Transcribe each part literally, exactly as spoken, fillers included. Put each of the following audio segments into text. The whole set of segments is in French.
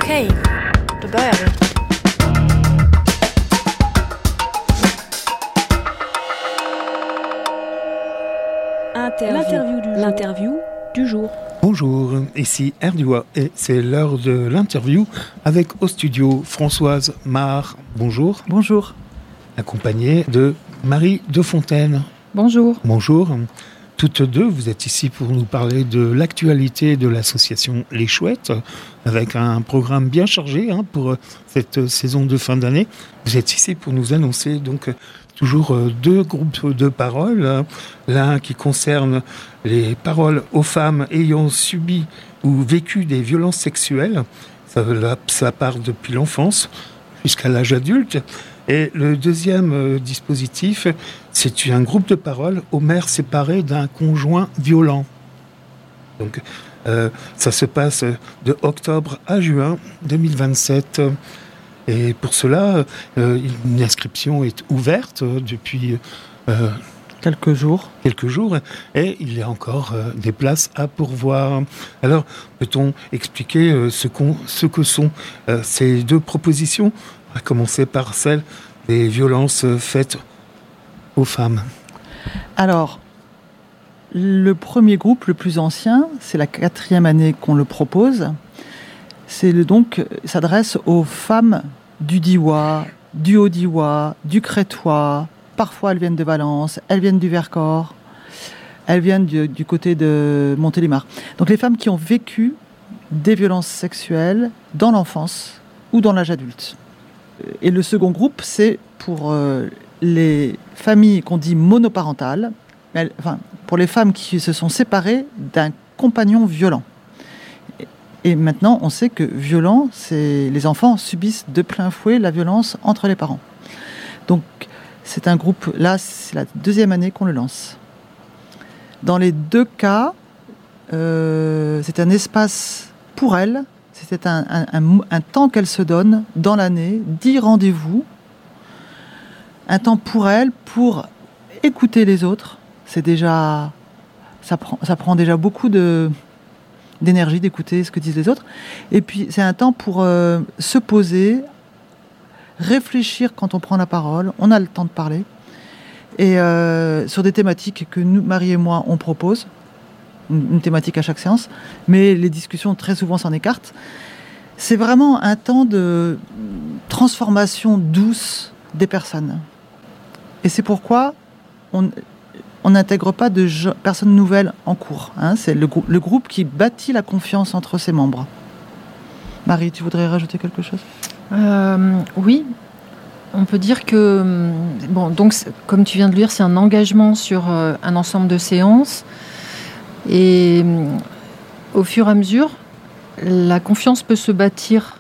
Okay, då börjar vi. L'interview du, L'interview du jour. Bonjour, ici Erdua et c'est l'heure de l'interview avec au studio Françoise Mar. Bonjour. Bonjour. Accompagnée de Marie Defontaine. Bonjour. Bonjour. Toutes deux, vous êtes ici pour nous parler de l'actualité de l'association Les Chouettes, avec un programme bien chargé hein, pour cette saison de fin d'année. Vous êtes ici pour nous annoncer donc toujours deux groupes de paroles. L'un qui concerne les paroles aux femmes ayant subi ou vécu des violences sexuelles. Ça, ça part depuis l'enfance jusqu'à l'âge adulte. Et le deuxième euh, dispositif, c'est un groupe de paroles aux mères séparées d'un conjoint violent. Donc, euh, ça se passe de octobre à juin deux mille vingt-sept. Et pour cela, euh, une inscription est ouverte depuis euh, quelques jours. Quelques jours, et il y a encore euh, des places à pourvoir. Alors, peut-on expliquer euh, ce, qu'on, ce que sont euh, ces deux propositions ? À commencer par celle des violences faites aux femmes. Alors, le premier groupe, le plus ancien, c'est la quatrième année qu'on le propose. C'est le, donc, s'adresse aux femmes du Diois, du Haut-Diois, du Crétois. Parfois, elles viennent de Valence, elles viennent du Vercors, elles viennent du, du côté de Montélimar. Donc, les femmes qui ont vécu des violences sexuelles dans l'enfance ou dans l'âge adulte. Et le second groupe, c'est pour euh, les familles qu'on dit monoparentales, mais, enfin, pour les femmes qui se sont séparées d'un compagnon violent. Et, et maintenant, on sait que violent, c'est les enfants subissent de plein fouet la violence entre les parents. Donc, c'est un groupe, là, c'est la deuxième année qu'on le lance. Dans les deux cas, euh, c'est un espace pour elles. C'est un, un, un, un temps qu'elle se donne dans l'année, dix rendez-vous, un temps pour elle, pour écouter les autres. C'est déjà, ça prend, ça prend déjà beaucoup de, d'énergie d'écouter ce que disent les autres. Et puis c'est un temps pour euh, se poser, réfléchir quand on prend la parole. On a le temps de parler et euh, sur des thématiques que nous, Marie et moi, on propose. Une thématique à chaque séance, mais les discussions très souvent s'en écartent. C'est vraiment un temps de transformation douce des personnes. Et c'est pourquoi on n'intègre pas de je, personnes nouvelles en cours. Hein. C'est le, le groupe qui bâtit la confiance entre ses membres. Marie, tu voudrais rajouter quelque chose ? euh, Oui. On peut dire que, bon, donc, comme tu viens de le dire, c'est un engagement sur euh, un ensemble de séances. Et au fur et à mesure, la confiance peut se bâtir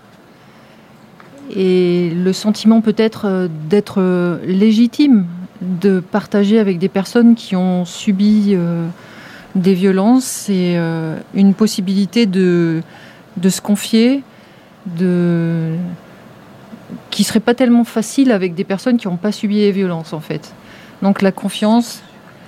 et le sentiment peut-être d'être légitime, de partager avec des personnes qui ont subi euh, des violences, c'est euh, une possibilité de, de se confier, de, qui ne serait pas tellement facile avec des personnes qui n'ont pas subi les violences en fait. Donc la confiance...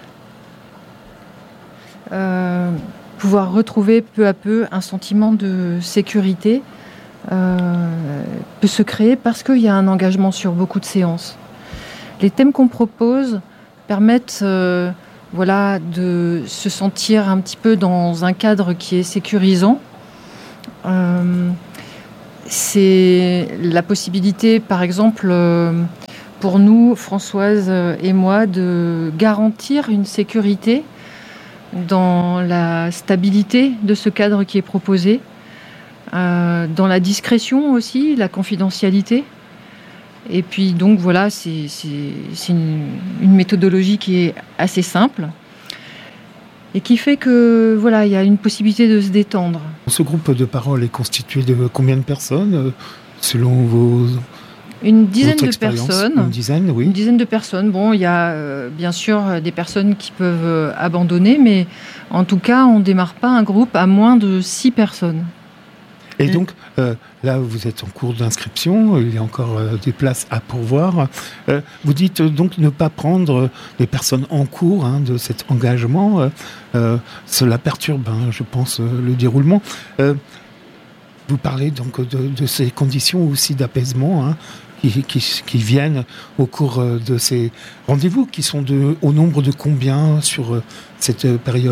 Euh, pouvoir retrouver peu à peu un sentiment de sécurité euh, peut se créer parce qu'il y a un engagement sur beaucoup de séances. Les thèmes qu'on propose permettent euh, voilà, de se sentir un petit peu dans un cadre qui est sécurisant. Euh, c'est la possibilité, par exemple, euh, pour nous, Françoise et moi, de garantir une sécurité dans la stabilité de ce cadre qui est proposé, euh, dans la discrétion aussi, la confidentialité. Et puis donc voilà, c'est, c'est, c'est une, une méthodologie qui est assez simple et qui fait que voilà, il y a une possibilité de se détendre. Ce groupe de parole est constitué de combien de personnes selon vos... Une dizaine de personnes. Une dizaine, oui. Une dizaine de personnes. Bon, il y a euh, bien sûr des personnes qui peuvent euh, abandonner, mais en tout cas, on ne démarre pas un groupe à moins de six personnes. Et donc, euh, là, vous êtes en cours d'inscription, il y a encore euh, des places à pourvoir. Euh, vous dites euh, donc ne pas prendre les personnes en cours hein, de cet engagement. Euh, euh, cela perturbe, hein, je pense, euh, le déroulement. Euh, vous parlez donc de, de ces conditions aussi d'apaisement hein, qui, qui, qui viennent au cours de ces rendez-vous, qui sont de, au nombre de combien sur cette période ?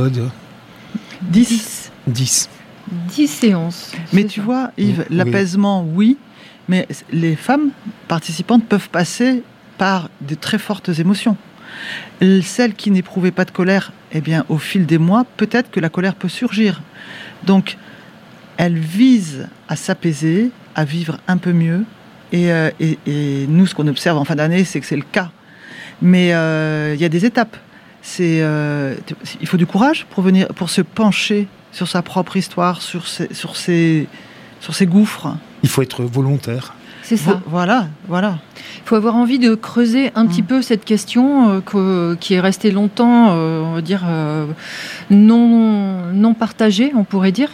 dix. dix. dix séances. Mais tu ça. vois, Yves, oui. l'apaisement, oui, mais les femmes participantes peuvent passer par de très fortes émotions. Celles qui n'éprouvaient pas de colère, eh bien, au fil des mois, peut-être que la colère peut surgir. Donc, elles visent à s'apaiser, à vivre un peu mieux. Et, euh, et, et nous, ce qu'on observe en fin d'année, c'est que c'est le cas. Mais il euh, y a des étapes. C'est, euh, il faut du courage pour, venir, pour se pencher sur sa propre histoire, sur ses, sur ses, sur ses gouffres. Il faut être volontaire. C'est ça. Vo- voilà, voilà. Il faut avoir envie de creuser un mmh. petit peu cette question euh, que, qui est restée longtemps, euh, on va dire, euh, non, non partagée, on pourrait dire.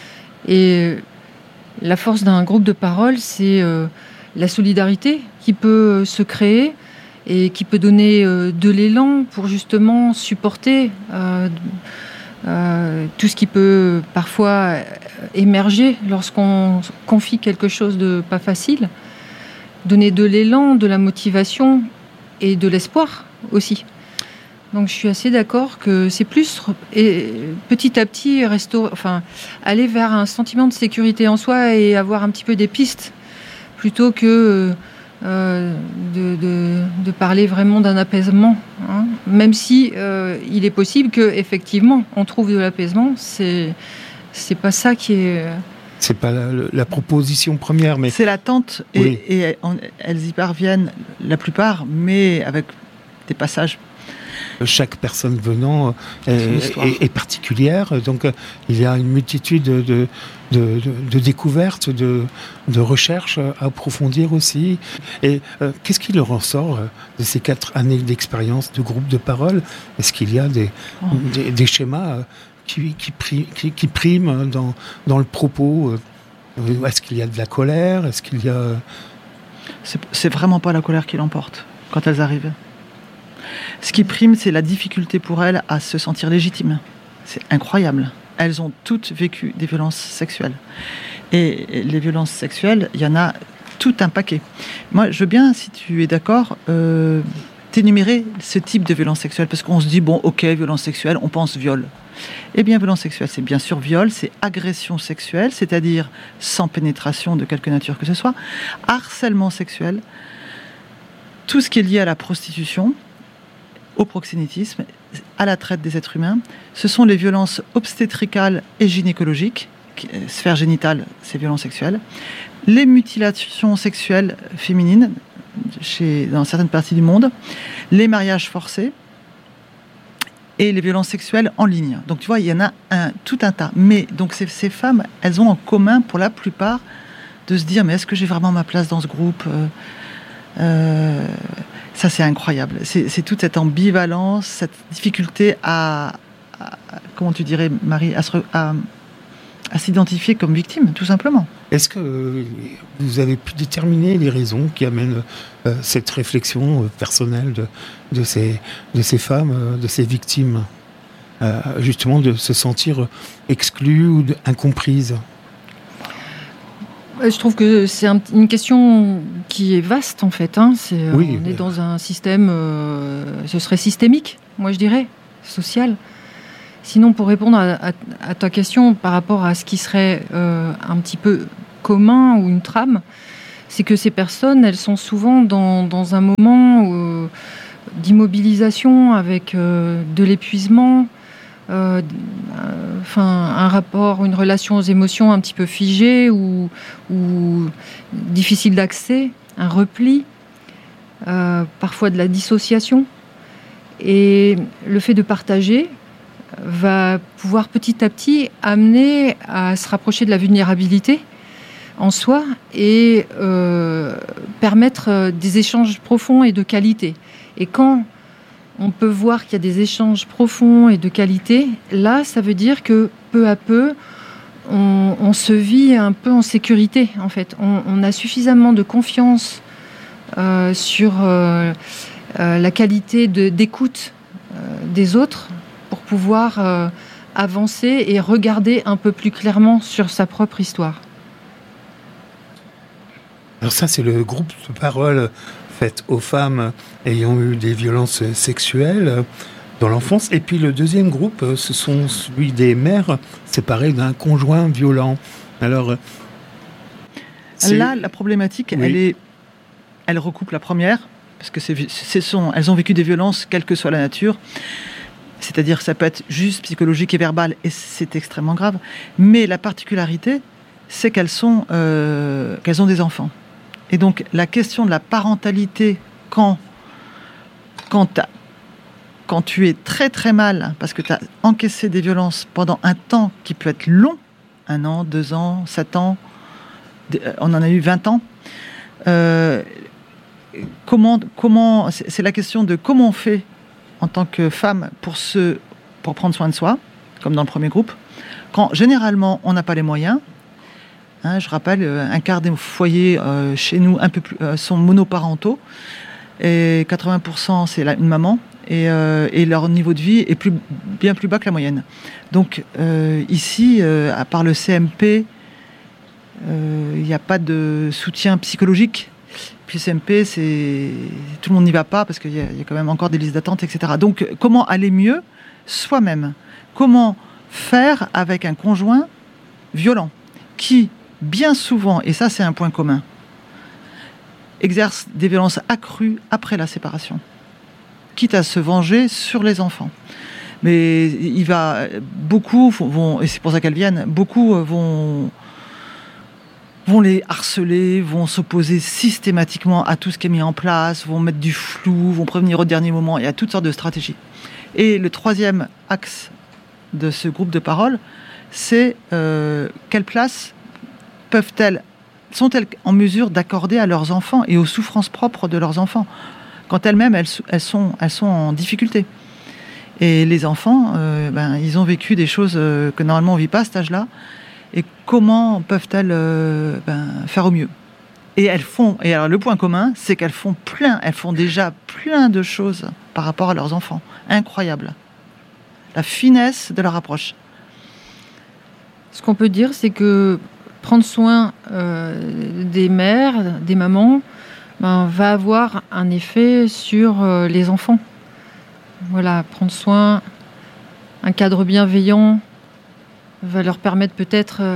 Et la force d'un groupe de parole, c'est euh, la solidarité qui peut se créer et qui peut donner euh, de l'élan pour justement supporter euh, euh, tout ce qui peut parfois émerger lorsqu'on confie quelque chose de pas facile. Donner de l'élan, de la motivation et de l'espoir aussi. Donc je suis assez d'accord que c'est plus et petit à petit restaurer, enfin aller vers un sentiment de sécurité en soi et avoir un petit peu des pistes plutôt que euh, de, de, de parler vraiment d'un apaisement. Hein. Même si euh, il est possible que effectivement on trouve de l'apaisement, c'est c'est pas ça qui est. C'est pas la, la proposition première, mais c'est l'attente et, oui. et on, elles y parviennent la plupart, mais avec des passages. Chaque personne venant est, est, est particulière, donc il y a une multitude de, de, de, de découvertes, de, de recherches à approfondir aussi. Et euh, qu'est-ce qui leur en sort de ces quatre années d'expérience de groupe de parole ? Est-ce qu'il y a des, oh. des, des schémas qui, qui, qui, qui priment dans, dans le propos ? Est-ce qu'il y a de la colère ? Est-ce qu'il y a... C'est, c'est vraiment pas la colère qui l'emporte quand elles arrivent. Ce qui prime, c'est la difficulté pour elles à se sentir légitimes. C'est incroyable. Elles ont toutes vécu des violences sexuelles. Et les violences sexuelles, il y en a tout un paquet. Moi, je veux bien, si tu es d'accord, euh, t'énumérer ce type de violence sexuelle. Parce qu'on se dit, bon, ok, violence sexuelle, on pense viol. Eh bien, violence sexuelle, c'est bien sûr viol, c'est agression sexuelle, c'est-à-dire sans pénétration de quelque nature que ce soit, harcèlement sexuel, tout ce qui est lié à la prostitution, au proxénétisme, à la traite des êtres humains. Ce sont les violences obstétricales et gynécologiques, sphère génitale, c'est violences sexuelles, les mutilations sexuelles féminines chez, dans certaines parties du monde, les mariages forcés et les violences sexuelles en ligne. Donc tu vois, il y en a un, tout un tas. Mais donc ces, ces femmes, elles ont en commun pour la plupart de se dire, mais est-ce que j'ai vraiment ma place dans ce groupe ? euh, euh, Ça, c'est incroyable. C'est, c'est toute cette ambivalence, cette difficulté à, à comment tu dirais, Marie, à, se, à, à s'identifier comme victime, tout simplement. Est-ce que vous avez pu déterminer les raisons qui amènent euh, cette réflexion euh, personnelle de, de, ces, de ces femmes, euh, de ces victimes, euh, justement de se sentir exclues ou de, incomprises ? Je trouve que c'est un, une question qui est vaste, en fait. Hein. C'est, oui, on est dans un système, euh, ce serait systémique, moi je dirais, social. Sinon, pour répondre à, à, à ta question par rapport à ce qui serait euh, un petit peu commun ou une trame, c'est que ces personnes, elles sont souvent dans, dans un moment où, d'immobilisation avec euh, de l'épuisement, Euh, enfin, un rapport, une relation aux émotions un petit peu figée ou, ou difficile d'accès, un repli, euh, parfois de la dissociation. Et le fait de partager va pouvoir petit à petit amener à se rapprocher de la vulnérabilité en soi et euh, permettre des échanges profonds et de qualité. Et quand on peut voir qu'il y a des échanges profonds et de qualité, là, ça veut dire que peu à peu, on, on se vit un peu en sécurité, en fait. On, on a suffisamment de confiance euh, sur euh, euh, la qualité de, d'écoute euh, des autres pour pouvoir euh, avancer et regarder un peu plus clairement sur sa propre histoire. Alors ça, c'est le groupe de parole fait aux femmes ayant eu des violences sexuelles dans l'enfance. Et puis le deuxième groupe, ce sont celui des mères séparées d'un conjoint violent. Alors c'est... là, la problématique, oui. elle est, elle recoupe la première, parce que c'est, c'est son, elles ont vécu des violences, quelle que soit la nature. C'est-à-dire que ça peut être juste psychologique et verbal, et c'est extrêmement grave. Mais la particularité, c'est qu'elles sont, euh, qu'elles ont des enfants. Et donc la question de la parentalité quand quand quand tu es très très mal, parce que tu as encaissé des violences pendant un temps qui peut être long, un an, deux ans, sept ans, on en a eu vingt ans, euh, comment, comment, c'est la question de comment on fait en tant que femme pour, se, pour prendre soin de soi, comme dans le premier groupe, quand généralement on n'a pas les moyens. Hein, je rappelle, un quart des foyers euh, chez nous un peu plus, euh, sont monoparentaux, et quatre-vingts pour cent c'est la, une maman, et, euh, et leur niveau de vie est plus, bien plus bas que la moyenne. Donc euh, ici, euh, à part le C M P, il euh, n'y a pas de soutien psychologique. Puis le C M P, c'est... tout le monde n'y va pas parce qu'il y, y a quand même encore des listes d'attente, et cetera. Donc comment aller mieux soi-même? Comment faire avec un conjoint violent qui, bien souvent, et ça c'est un point commun, exerce des violences accrues après la séparation, quitte à se venger sur les enfants. Mais il va, beaucoup vont, et c'est pour ça qu'elles viennent, beaucoup vont, vont les harceler, vont s'opposer systématiquement à tout ce qui est mis en place, vont mettre du flou, vont prévenir au dernier moment, il y a toutes sortes de stratégies. Et le troisième axe de ce groupe de parole, c'est euh, quelle place peuvent-elles, sont-elles en mesure d'accorder à leurs enfants et aux souffrances propres de leurs enfants, quand elles-mêmes, elles, elles, sont, elles sont en difficulté. Et les enfants, euh, ben, ils ont vécu des choses euh, que normalement on ne vit pas à cet âge-là, et comment peuvent-elles euh, ben, faire au mieux? Et elles font, et alors le point commun, c'est qu'elles font plein, elles font déjà plein de choses par rapport à leurs enfants. Incroyable. La finesse de leur approche. Ce qu'on peut dire, c'est que prendre soin euh, des mères, des mamans, ben, va avoir un effet sur euh, les enfants. Voilà, prendre soin, un cadre bienveillant va leur permettre peut-être euh,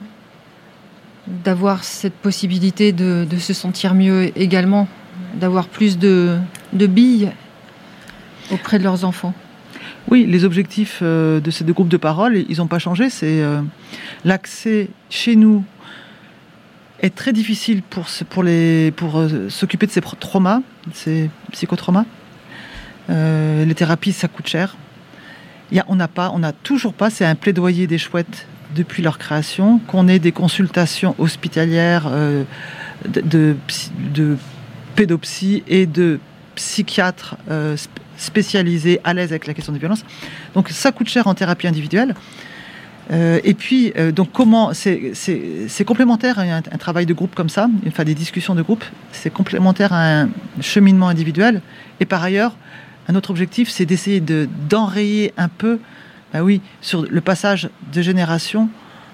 d'avoir cette possibilité de, de se sentir mieux également, d'avoir plus de, de billes auprès de leurs enfants. Oui, les objectifs euh, de ces deux groupes de parole, ils n'ont pas changé. C'est euh, l'accès chez nous est très difficile pour, pour, les, pour euh, s'occuper de ces traumas, ces psychotraumas. Euh, les thérapies, ça coûte cher. Il y a, on n'a pas, on n'a toujours pas, c'est un plaidoyer des chouettes depuis leur création, qu'on ait des consultations hospitalières euh, de, de, de pédopsie et de psychiatres euh, spécialisés à l'aise avec la question des violences. Donc ça coûte cher en thérapie individuelle. Euh, et puis, euh, donc comment c'est, c'est, c'est complémentaire à un, un travail de groupe comme ça, enfin des discussions de groupe, c'est complémentaire à un cheminement individuel. Et par ailleurs, un autre objectif, c'est d'essayer de, d'enrayer un peu, ben oui, sur le passage de génération,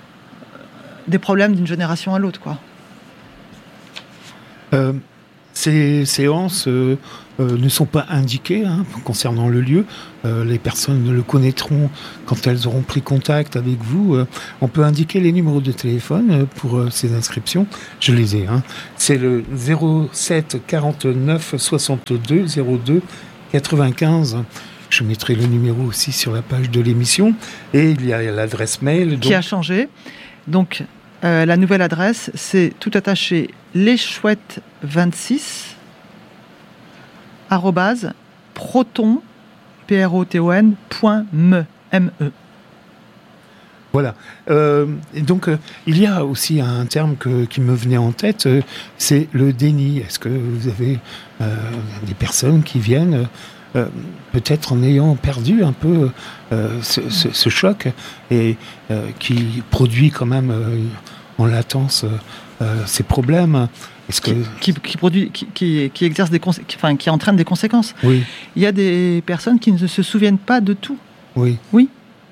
des problèmes d'une génération à l'autre, quoi. Euh, ces séances euh, euh, ne sont pas indiquées hein, concernant le lieu. Euh, les personnes le connaîtront quand elles auront pris contact avec vous. Euh, on peut indiquer les numéros de téléphone pour euh, ces inscriptions. Je les ai. Hein. C'est le zéro sept quarante-neuf soixante-deux zéro deux quatre-vingt-quinze. Je mettrai le numéro aussi sur la page de l'émission. Et il y a l'adresse mail. Donc... Qui a changé. Donc, euh, la nouvelle adresse, c'est tout attaché leschouettes vingt-six arrobase proton, P R O T O N, point me, M E. Voilà. Euh, et donc, euh, il y a aussi un terme que, qui me venait en tête, euh, c'est le déni. Est-ce que vous avez euh, des personnes qui viennent, euh, peut-être en ayant perdu un peu euh, ce, ce, ce choc, et euh, qui produit quand même euh, en latence euh, ces problèmes? Est-ce que... qui, qui, qui, produit, qui, qui, qui exerce des consé- qui, enfin, qui entraîne des conséquences. Oui. Il y a des personnes qui ne se souviennent pas de tout. Oui. Oui.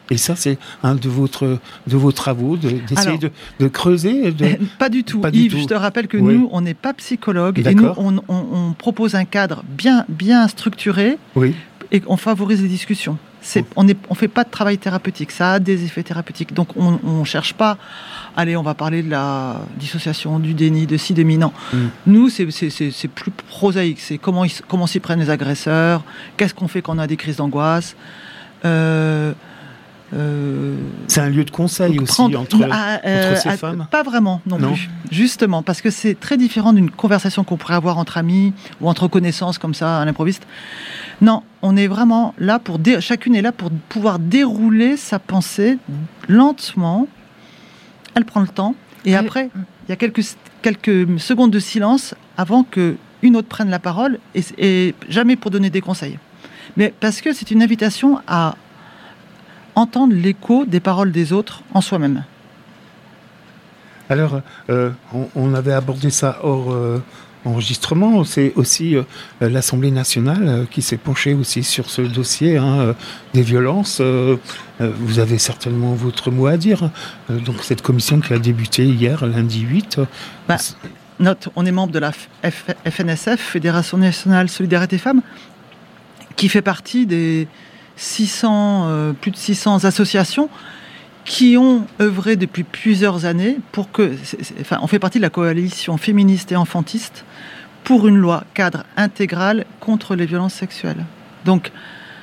Et ça, c'est un de, votre, de vos travaux, de, d'essayer Alors, de, de creuser de... Pas du tout. Pas du Yves, tout. je te rappelle que Oui. nous, on n'est pas psychologue. Et D'accord. nous, on, on, on propose un cadre bien, bien structuré Oui, et on favorise les discussions. C'est, on ne on fait pas de travail thérapeutique. Ça a des effets thérapeutiques. Donc, on ne cherche pas, allez, on va parler de la dissociation, du déni, de ci, de mi. Non. Mm. Nous, c'est, c'est, c'est, c'est plus prosaïque. C'est comment, ils, comment s'y prennent les agresseurs, qu'est-ce qu'on fait quand on a des crises d'angoisse. Euh, euh, c'est un lieu de conseil aussi prendre- entre, Ah, euh, entre ces ah, femmes. Pas vraiment, non, Non. plus. Justement, parce que c'est très différent d'une conversation qu'on pourrait avoir entre amis ou entre connaissances comme ça, à l'improviste. Non, on est vraiment là pour... Dé- chacune est là pour pouvoir dérouler sa pensée lentement. Elle prend le temps. Et Oui. après, il y a quelques, quelques secondes de silence avant qu'une autre prenne la parole, et, et jamais pour donner des conseils. Mais parce que c'est une invitation à entendre l'écho des paroles des autres en soi-même. Alors, euh, on, on avait abordé ça hors euh, enregistrement. C'est aussi euh, l'Assemblée nationale euh, qui s'est penchée aussi sur ce dossier hein, euh, des violences. Euh, euh, vous avez certainement votre mot à dire. Euh, donc, cette commission qui a débuté hier, lundi huit. euh, Bah, Note, on est membre de la F- F N S F, Fédération nationale solidarité femmes, qui fait partie des six cents, euh, plus de six cents associations qui ont œuvré depuis plusieurs années pour que... c'est- c'est- enfin, on fait partie de la coalition féministe et enfantiste pour une loi cadre intégrale contre les violences sexuelles. Donc,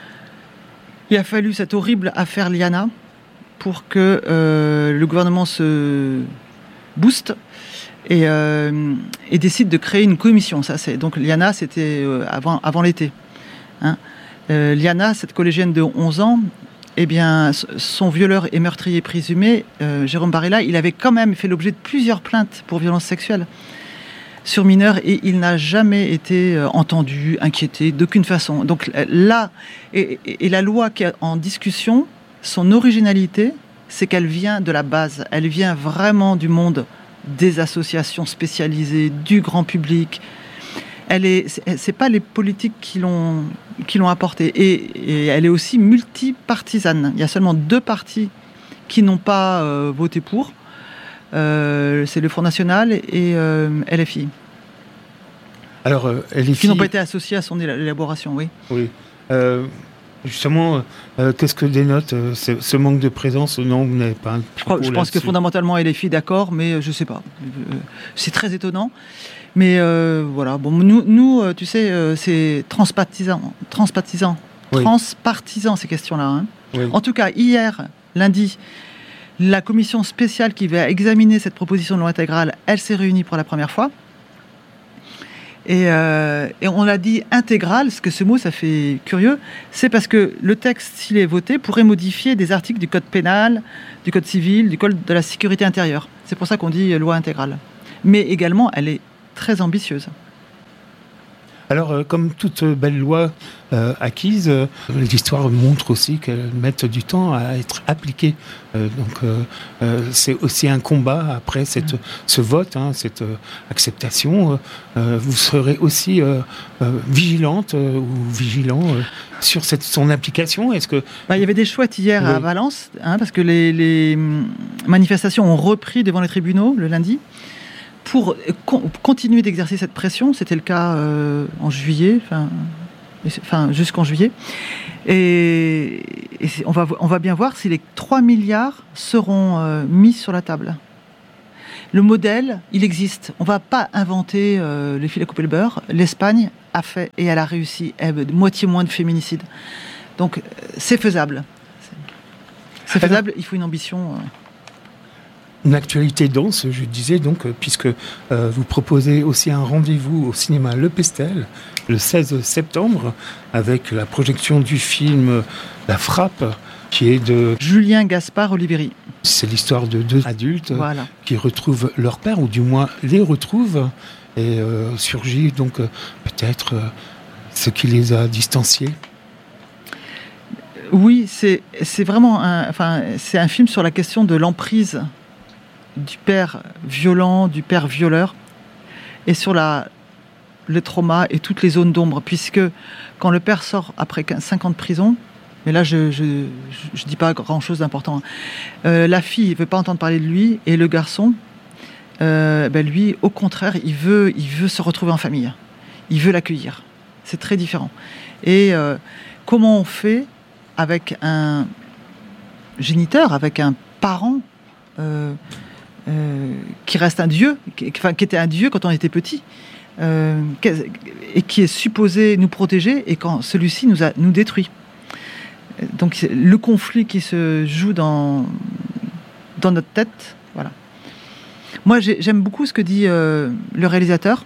il a fallu cette horrible affaire Liana pour que euh, le gouvernement se booste et, euh, et décide de créer une commission. Ça, c'est, donc Liana, c'était euh, avant, avant l'été. Hein. Euh, Liana, cette collégienne de onze ans, eh bien, son violeur et meurtrier présumé, euh, Jérôme Barella, il avait quand même fait l'objet de plusieurs plaintes pour violences sexuelles sur mineurs et il n'a jamais été euh, entendu, inquiété d'aucune façon. Donc là, et, et, et la loi qui est en discussion, son originalité, c'est qu'elle vient de la base. Elle vient vraiment du monde des associations spécialisées, du grand public. Elle est, c'est, c'est pas les politiques qui l'ont, qui l'ont apportée. Et, et elle est aussi multipartisane. Il y a seulement deux partis qui n'ont pas euh, voté pour. Euh, c'est le Front National et euh, L F I. Alors, euh, L F I, Qui n'ont pas été associés à son élaboration, oui. Oui. Euh, justement, euh, qu'est-ce que dénote euh, ce, ce manque de présence? Non, vous n'avez pas un Je, crois, je pense que fondamentalement, L F I, d'accord, mais je ne sais pas. Euh, c'est très étonnant. Mais euh, voilà, bon, nous, nous euh, tu sais, euh, c'est transpartisan, transpartisan, Oui. transpartisan ces questions-là. Hein. Oui. En tout cas, hier, lundi, la commission spéciale qui va examiner cette proposition de loi intégrale, elle s'est réunie pour la première fois. Et, euh, et on l'a dit intégrale, parce que ce mot, ça fait curieux. C'est parce que le texte, s'il est voté, pourrait modifier des articles du code pénal, du code civil, du code de la sécurité intérieure. C'est pour ça qu'on dit loi intégrale. Mais également, elle est très ambitieuse. Alors, euh, comme toute belle loi euh, acquise, euh, l'histoire montre aussi qu'elle met du temps à être appliquée. Euh, donc, euh, euh, c'est aussi un combat après cette, mmh. ce vote, hein, cette euh, acceptation. Euh, vous serez aussi euh, euh, vigilante euh, ou vigilant euh, sur cette, son application. Est-ce que bah, il y avait des chouettes hier oui. à Valence, hein, parce que les, les manifestations ont repris devant les tribunaux le lundi. Pour con- continuer d'exercer cette pression, c'était le cas euh, en juillet, enfin jusqu'en juillet, et, et on, va, on va bien voir si les trois milliards seront euh, mis sur la table. Le modèle, il existe. On ne va pas inventer euh, les fils à couper le beurre. L'Espagne a fait et elle a réussi, elle, moitié moins de féminicides. Donc c'est faisable. C'est faisable, il faut une ambition... Euh, Une actualité dense, je disais donc, puisque euh, vous proposez aussi un rendez-vous au cinéma Le Pestel le seize septembre avec la projection du film La Frappe, qui est de Julien Gaspard Oliveri. C'est l'histoire de deux adultes voilà. qui retrouvent leur père, ou du moins les retrouvent, et euh, surgit donc euh, peut-être euh, ce qui les a distanciés. Oui, c'est, c'est vraiment un, enfin, c'est un film sur la question de l'emprise du père violent, du père violeur, et sur la, le trauma et toutes les zones d'ombre, puisque quand le père sort après cinq ans de prison, Mais là, je je, je, je dis pas grand-chose d'important. Euh, la fille ne veut pas entendre parler de lui, et le garçon, euh, ben lui, au contraire, il veut, il veut se retrouver en famille. Il veut l'accueillir. C'est très différent. Et euh, comment on fait avec un géniteur, avec un parent euh, euh, qui reste un dieu, qui, enfin, qui était un dieu quand on était petit, euh, et qui est supposé nous protéger, et quand celui-ci nous, a, nous détruit. Donc le conflit qui se joue dans, dans notre tête, voilà. Moi, j'ai, j'aime beaucoup ce que dit euh, le réalisateur.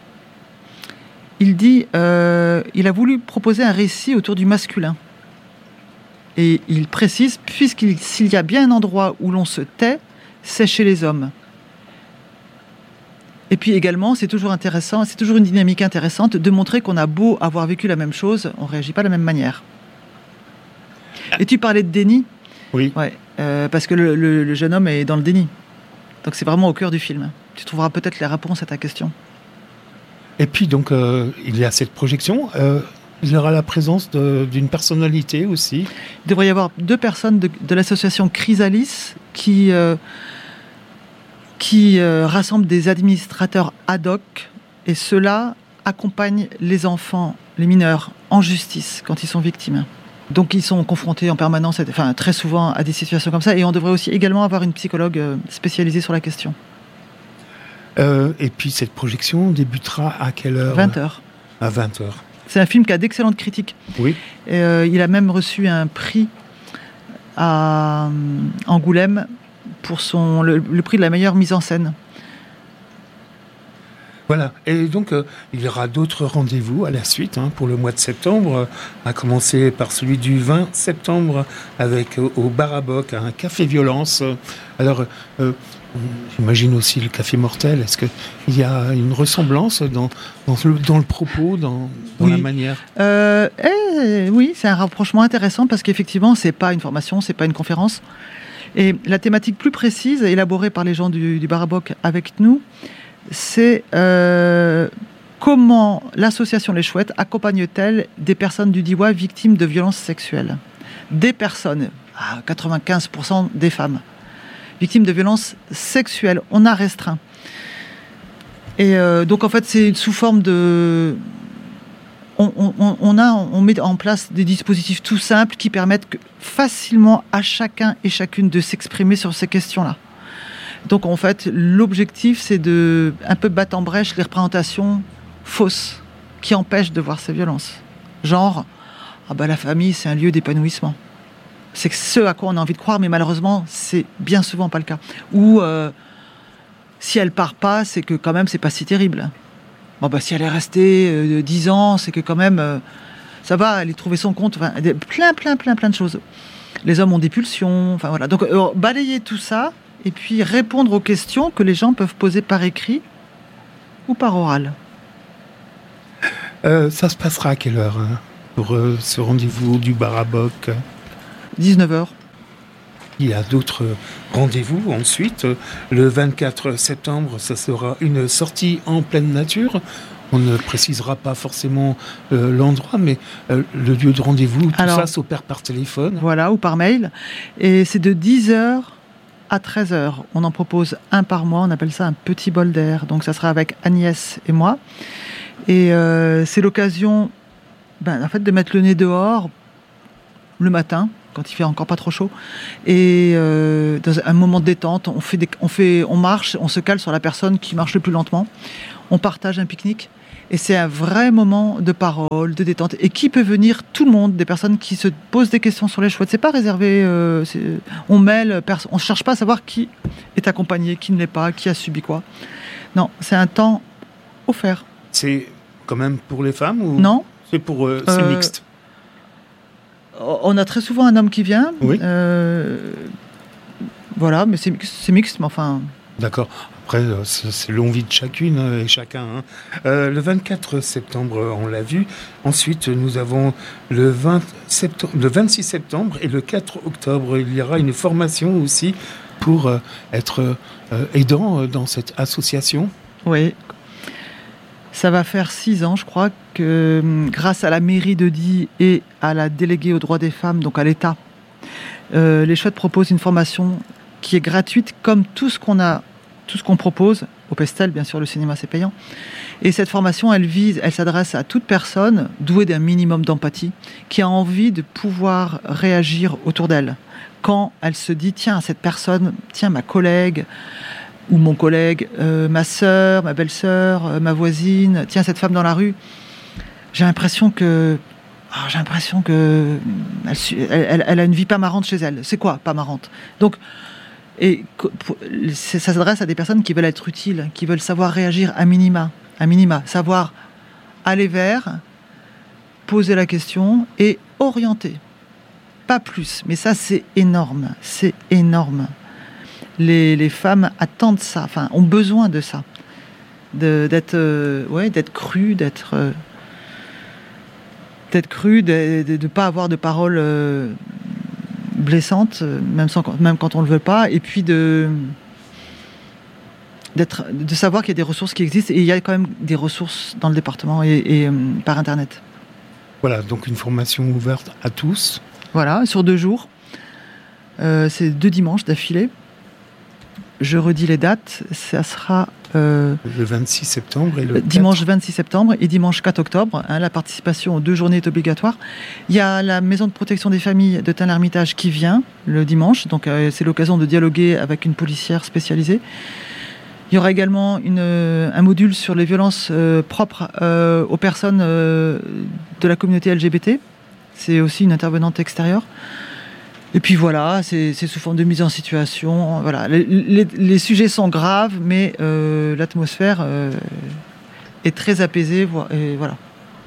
Il dit, euh, il a voulu proposer un récit autour du masculin. Et il précise, puisqu'il s'il y a bien un endroit où l'on se tait, c'est chez les hommes. Et puis également, c'est toujours intéressant, c'est toujours une dynamique intéressante de montrer qu'on a beau avoir vécu la même chose, on ne réagit pas de la même manière. Et tu parlais de déni. Oui. Ouais, euh, parce que le, le, le jeune homme est dans le déni. Donc c'est vraiment au cœur du film. Tu trouveras peut-être les réponses à ta question. Et puis donc, euh, il y a cette projection. Euh, il y aura la présence de, d'une personnalité aussi. Il devrait y avoir deux personnes de, de l'association Chrysalis qui, euh, qui euh, rassemblent des administrateurs ad hoc. Et ceux-là accompagnent les enfants, les mineurs, en justice quand ils sont victimes. Donc ils sont confrontés en permanence, à, enfin très souvent, à des situations comme ça. Et on devrait aussi également avoir une psychologue spécialisée sur la question. Euh, et puis cette projection débutera à quelle heure ? vingt heures. À vingt heures. C'est un film qui a d'excellentes critiques. Oui. Et, euh, il a même reçu un prix à Angoulême pour son, le, le prix de la meilleure mise en scène. Voilà, et donc euh, il y aura d'autres rendez-vous à la suite hein, pour le mois de septembre, euh, à commencer par celui du vingt septembre avec euh, au Bar à Bock, un café violence. Alors, euh, j'imagine aussi le café mortel. Est-ce qu'il y a une ressemblance dans, dans, le, dans le propos, dans, dans oui. la manière euh, eh, Oui, c'est un rapprochement intéressant parce qu'effectivement, c'est pas une formation, c'est pas une conférence. Et la thématique plus précise, élaborée par les gens du, du Bar à Bock avec nous, c'est euh, comment l'association Les Chouettes accompagne-t-elle des personnes du Diois victimes de violences sexuelles. Des personnes, à quatre-vingt-quinze pour cent des femmes, victimes de violences sexuelles. On a restreint. Et euh, donc en fait, c'est sous forme de... On, on, on, a, on met en place des dispositifs tout simples qui permettent que, facilement à chacun et chacune de s'exprimer sur ces questions-là. Donc en fait, l'objectif, c'est de un peu battre en brèche les représentations fausses qui empêchent de voir ces violences. Genre, ah bah la famille, c'est un lieu d'épanouissement. C'est ce à quoi on a envie de croire, mais malheureusement, c'est bien souvent pas le cas. Ou euh, si elle part pas, c'est que quand même, c'est pas si terrible. Bon bah si elle est restée euh, dix ans, c'est que quand même, euh, ça va, elle a trouvé son compte. Enfin, plein, plein, plein, plein de choses. Les hommes ont des pulsions. Enfin voilà. Donc euh, balayer tout ça. Et puis répondre aux questions que les gens peuvent poser par écrit ou par oral. euh, Ça se passera à quelle heure hein, pour euh, ce rendez-vous du Bar à Bock ? dix-neuf heures. Il y a d'autres rendez-vous ensuite. Le vingt-quatre septembre, ça sera une sortie en pleine nature. On ne précisera pas forcément euh, l'endroit, mais euh, le lieu de rendez-vous, tout Alors, ça s'opère par téléphone. Voilà, ou par mail. Et c'est de dix heures à treize heures. On en propose un par mois, on appelle ça un petit bol d'air. Donc ça sera avec Agnès et moi. Et euh, c'est l'occasion ben, en fait, de mettre le nez dehors le matin, quand il fait encore pas trop chaud. Et euh, dans un moment de détente, on, fait des, on, fait, on marche, on se cale sur la personne qui marche le plus lentement. On partage un pique-nique. Et c'est un vrai moment de parole, de détente. Et qui peut venir ? Tout le monde, des personnes qui se posent des questions sur les chouettes. C'est pas réservé. Euh, c'est, on mêle, pers- on cherche pas à savoir qui est accompagné, qui ne l'est pas, qui a subi quoi. Non, c'est un temps offert. C'est quand même pour les femmes ou Non. C'est pour euh, c'est Euh, mixte. On a très souvent un homme qui vient. Oui. Euh, voilà, mais c'est, c'est mixte, mais enfin. D'accord. Après, c'est, c'est l'envie de chacune hein, et chacun. Hein. Euh, le vingt-quatre septembre, on l'a vu. Ensuite, nous avons le, vingt septembre, le vingt-six septembre et le quatre octobre. Il y aura une formation aussi pour euh, être euh, aidant dans cette association. Oui. Ça va faire six ans, je crois, que grâce à la mairie de Die et à la déléguée aux droits des femmes, donc à l'État, euh, les Chouettes proposent une formation qui est gratuite, comme tout ce qu'on a, tout ce qu'on propose au Pestel, bien sûr, le cinéma c'est payant. Et cette formation, elle vise, elle s'adresse à toute personne douée d'un minimum d'empathie, qui a envie de pouvoir réagir autour d'elle. Quand elle se dit, tiens, cette personne, tiens, ma collègue, ou mon collègue, euh, ma sœur, ma belle-sœur, euh, ma voisine, tiens, cette femme dans la rue, j'ai l'impression que, oh, j'ai l'impression que elle, elle, elle a une vie pas marrante chez elle. C'est quoi, pas marrante? Donc, et ça s'adresse à des personnes qui veulent être utiles, qui veulent savoir réagir à minima, à minima, savoir aller vers, poser la question et orienter. Pas plus, mais ça c'est énorme, c'est énorme. Les, les femmes attendent ça, enfin, ont besoin de ça, de, d'être, euh, ouais, d'être crues, d'être, euh, d'être crues, de ne pas avoir de paroles euh, blessantes, même, sans, même quand on ne le veut pas, et puis de, d'être, de savoir qu'il y a des ressources qui existent, et il y a quand même des ressources dans le département et, et euh, par Internet. Voilà, donc une formation ouverte à tous. Voilà, sur deux jours. Euh, c'est deux dimanches d'affilée. Je redis les dates, ça sera euh, le vingt-six septembre et le dimanche quatre. vingt-six septembre et dimanche quatre octobre. Hein, la participation aux deux journées est obligatoire. Il y a la maison de protection des familles de Tain-l'Hermitage qui vient le dimanche, donc euh, c'est l'occasion de dialoguer avec une policière spécialisée. Il y aura également une, un module sur les violences euh, propres euh, aux personnes euh, de la communauté L G B T. C'est aussi une intervenante extérieure. Et puis voilà, c'est, c'est sous forme de mise en situation. Voilà, les, les, les sujets sont graves, mais euh, l'atmosphère euh, est très apaisée. Et voilà.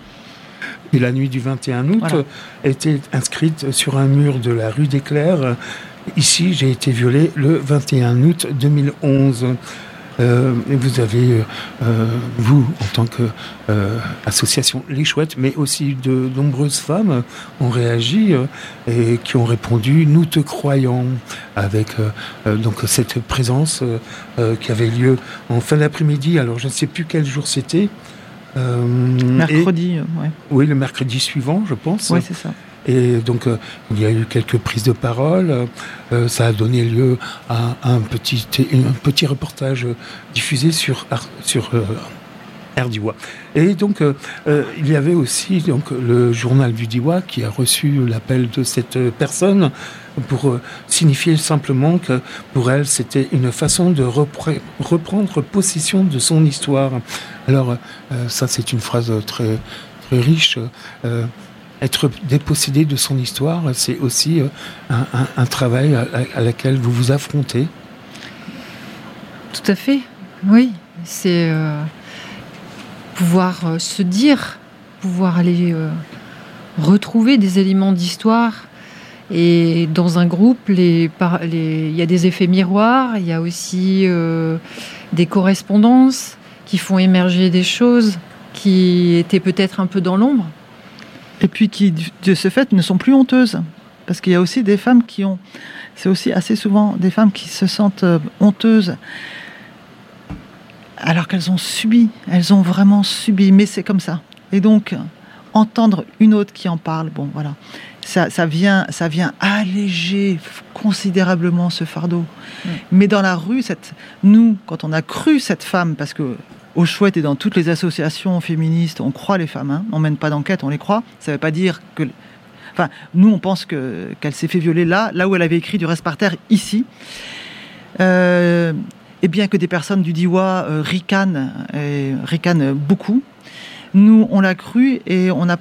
Et la nuit du vingt et un août Voilà. était inscrite sur un mur de la rue des Clercs. Ici, j'ai été violée le vingt et un août deux mille onze. Euh, et vous avez, euh, vous, en tant qu'association euh, Les Chouettes, mais aussi de nombreuses femmes ont réagi euh, et qui ont répondu « Nous te croyons » avec euh, donc cette présence euh, euh, qui avait lieu en fin d'après-midi. Alors, je ne sais plus quel jour c'était. Euh, Mercredi, et, ouais. Oui, le mercredi suivant, je pense. Oui, c'est ça. Et donc, euh, il y a eu quelques prises de parole. Euh, ça a donné lieu à, à un, petit, un petit reportage diffusé sur, sur euh, Air Diois. Et donc, euh, euh, il y avait aussi donc, le journal du Diois qui a reçu l'appel de cette personne pour euh, signifier simplement que pour elle, c'était une façon de repre- reprendre possession de son histoire. Alors, euh, ça, c'est une phrase très, très riche. Euh, Être dépossédé de son histoire, c'est aussi un, un, un travail à, à laquelle vous vous affrontez. Tout à fait, oui. C'est euh, pouvoir euh, se dire, pouvoir aller euh, retrouver des éléments d'histoire. Et dans un groupe, les, par, les, il y a des effets miroirs, il y a aussi euh, des correspondances qui font émerger des choses qui étaient peut-être un peu dans l'ombre. Et puis qui, de ce fait, ne sont plus honteuses. Parce qu'il y a aussi des femmes qui ont... C'est aussi assez souvent des femmes qui se sentent honteuses alors qu'elles ont subi. Elles ont vraiment subi. Mais c'est comme ça. Et donc, entendre une autre qui en parle, bon, voilà. Ça, ça, vient, ça vient alléger considérablement ce fardeau. Mmh. Mais dans la rue, cette, nous, quand on a cru cette femme, parce que aux Chouettes et dans toutes les associations féministes, on croit les femmes, hein. On mène pas d'enquête, on les croit. Ça veut pas dire que... Enfin, nous, on pense que, qu'elle s'est fait violer là, là où elle avait écrit du reste par terre, ici. Euh, et bien que des personnes du Diois euh, ricanent, et ricanent beaucoup, nous, on l'a cru et on a